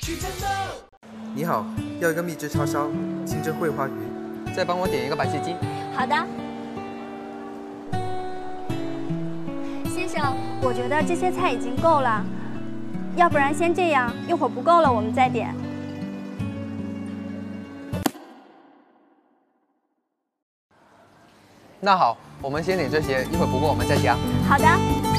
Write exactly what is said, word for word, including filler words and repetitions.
你好，要一个秘制叉烧，清蒸桂花鱼， 再帮我点一个白切鸡。 好的。先生，我觉得这些菜已经够了，要不然先这样，一会儿不够了我们再点。 那好，我们先点这些，一会儿不够我们再加。 好的。